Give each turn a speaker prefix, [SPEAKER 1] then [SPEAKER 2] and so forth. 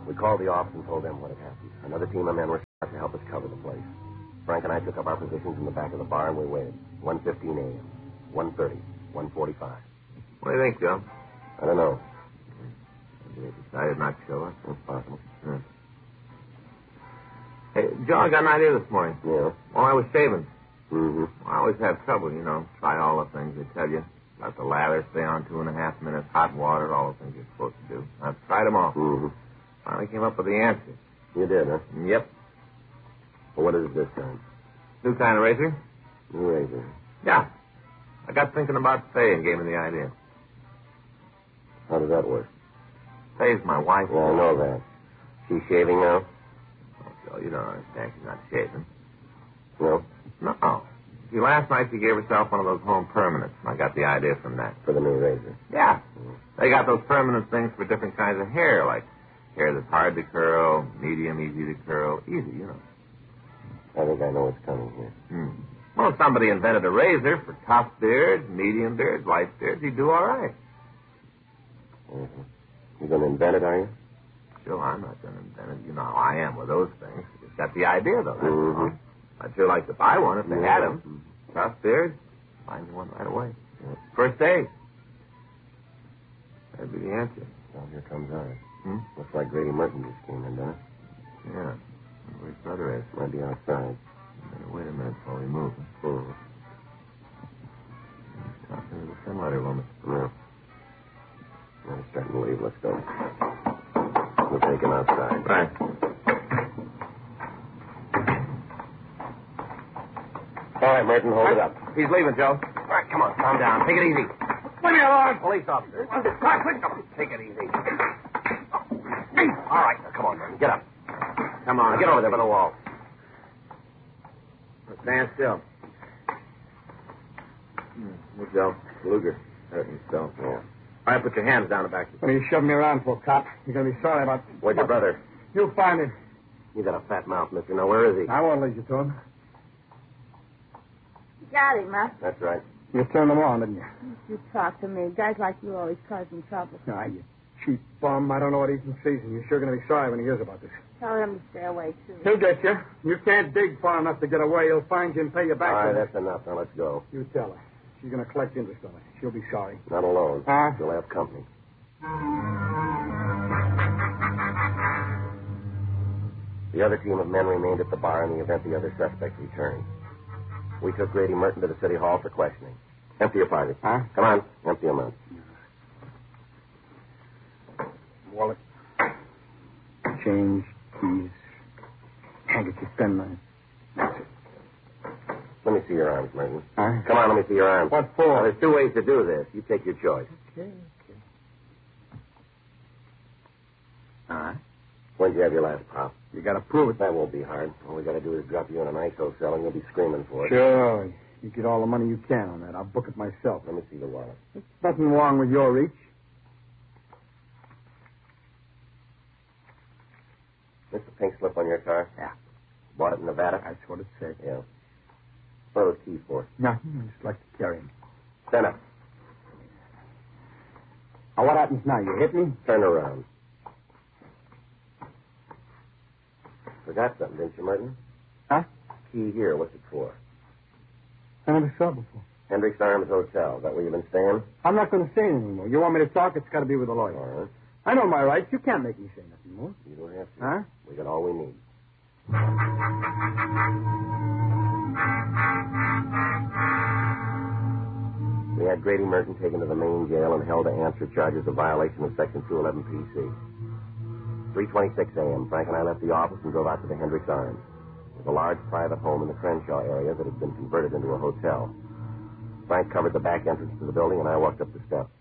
[SPEAKER 1] We called the office and told them what had happened. Another team of men were starting to help us cover the place. Frank and I took up our positions in the back of the bar, and we waited. 1:15 a.m., 1:30, 1:45.
[SPEAKER 2] What do you think, Joe?
[SPEAKER 1] I don't know.
[SPEAKER 2] They decided not to show us.
[SPEAKER 1] It's possible.
[SPEAKER 2] Yeah. Hey, Joe, I got an idea this morning.
[SPEAKER 1] Yeah?
[SPEAKER 2] While I was shaving.
[SPEAKER 1] Mm-hmm.
[SPEAKER 2] I always have trouble, try all the things they tell you. Let the lather stay on 2.5 minutes, hot water, all the things you're supposed to do. I've tried them all.
[SPEAKER 1] Mm-hmm.
[SPEAKER 2] Finally came up with the answer.
[SPEAKER 1] You did, huh?
[SPEAKER 2] Yep.
[SPEAKER 1] Well, what is it this time?
[SPEAKER 2] New kind of razor?
[SPEAKER 1] New razor.
[SPEAKER 2] Yeah. I got thinking about Faye and gave me the idea.
[SPEAKER 1] How does that work?
[SPEAKER 2] Faye's my wife.
[SPEAKER 1] Yeah, I know that. She's shaving now?
[SPEAKER 2] Oh, Joe, you don't understand. She's not shaving.
[SPEAKER 1] No?
[SPEAKER 2] No. See, last night she gave herself one of those home permanents. I got the idea from that.
[SPEAKER 1] For the new razor?
[SPEAKER 2] Yeah. They got those permanent things for different kinds of hair, like hair that's hard to curl, medium, easy to curl. Easy,
[SPEAKER 1] I think I know what's coming here.
[SPEAKER 2] Well, if somebody invented a razor for tough beards, medium beards, light beards, he'd do all right.
[SPEAKER 1] Mm-hmm. You're going to invent it, are you?
[SPEAKER 2] Sure, I'm not going to invent it. You know how I am with those things. Just got the idea, though. That's all. I'd sure like to buy one if they had them. Tough beards, find me one right away.
[SPEAKER 1] Yeah.
[SPEAKER 2] First day. That'd be the answer.
[SPEAKER 1] Well, here comes ours. Looks like Grady Merton just came in, doesn't it?
[SPEAKER 2] Yeah. Where his brother is.
[SPEAKER 1] Might be outside.
[SPEAKER 2] Wait a minute before we move.
[SPEAKER 1] Mm-hmm.
[SPEAKER 2] He's talking to the thin letter woman.
[SPEAKER 1] No. I'm starting to leave. Let's go. We'll take him outside.
[SPEAKER 2] Right.
[SPEAKER 1] All right, Merton, hold it up.
[SPEAKER 2] He's leaving, Joe.
[SPEAKER 1] All right, come on, calm down. Take it easy.
[SPEAKER 2] Leave me alone.
[SPEAKER 1] Police officer. Take it easy. All right, now, come on, Merton. Get up.
[SPEAKER 2] Come on.
[SPEAKER 1] Now, get over there by the wall.
[SPEAKER 2] Stand still. Look, Joe. Luger. Hurting still.
[SPEAKER 1] Yeah.
[SPEAKER 2] All right, put your hands down the back.
[SPEAKER 3] What are you shoving me around for, cop? You're going to be sorry about...
[SPEAKER 1] Where's your brother?
[SPEAKER 3] You'll find him.
[SPEAKER 1] You got a fat mouth, mister. Now, where is he?
[SPEAKER 3] I won't lead you to him.
[SPEAKER 4] Got him, huh?
[SPEAKER 1] That's right.
[SPEAKER 3] You turned him on, didn't you?
[SPEAKER 4] You talk to me. Guys like you always causing trouble.
[SPEAKER 3] Ah, you cheap bum. I don't know what he's in season. You're sure going to be sorry when he hears about this.
[SPEAKER 4] Tell him to stay away, too.
[SPEAKER 3] He'll get you. You can't dig far enough to get away. He'll find you and pay you back.
[SPEAKER 1] All right, that's enough. Now, let's go.
[SPEAKER 3] You tell her. She's going to collect interest on it. She'll be sorry.
[SPEAKER 1] Not alone.
[SPEAKER 3] Huh?
[SPEAKER 1] She'll have company. The other team of men remained at the bar in the event the other suspect returned. We took Grady Merton to the city hall for questioning. Empty your pockets.
[SPEAKER 3] Huh?
[SPEAKER 1] Come on, empty them out.
[SPEAKER 3] Wallet. Change, keys, handkerchief, penknife. That's it.
[SPEAKER 1] Let me see your arms, Merton.
[SPEAKER 3] Huh?
[SPEAKER 1] Come on, let me see your arms.
[SPEAKER 3] What for?
[SPEAKER 1] Now, there's two ways to do this. You take your choice.
[SPEAKER 3] Okay.
[SPEAKER 1] All right. When did you have your last pop?
[SPEAKER 3] You got to prove it.
[SPEAKER 1] That won't be hard. All we got to do is drop you in an ISO cell and you'll be screaming for it.
[SPEAKER 3] Sure. You get all the money you can on that. I'll book it myself.
[SPEAKER 1] Let me see the wallet.
[SPEAKER 3] There's nothing wrong with your reach.
[SPEAKER 1] This the pink slip on your car?
[SPEAKER 3] Yeah.
[SPEAKER 1] Bought it in Nevada?
[SPEAKER 3] That's what it said.
[SPEAKER 1] Yeah. What are those keys for?
[SPEAKER 3] Nothing. I just like to carry them.
[SPEAKER 1] Stand up.
[SPEAKER 3] Now, what happens now? You hit me?
[SPEAKER 1] Turn around. Forgot something, didn't you, Merton?
[SPEAKER 3] Huh?
[SPEAKER 1] Key here. What's it for?
[SPEAKER 3] I never saw it before.
[SPEAKER 1] Hendricks Arms Hotel. Is that where you've been staying?
[SPEAKER 3] I'm not going to say anything more. You want me to talk? It's got to be with a lawyer.
[SPEAKER 1] All right.
[SPEAKER 3] I know my rights. You can't make me say nothing more.
[SPEAKER 1] You don't have to.
[SPEAKER 3] Huh?
[SPEAKER 1] We got all we need. We had Grady Merton taken to the main jail and held to answer charges of violation of Section 211 PC. 3:26 a.m., Frank and I left the office and drove out to the Hendricks Arms. It was a large private home in the Crenshaw area that had been converted into a hotel. Frank covered the back entrance to the building, and I walked up the steps.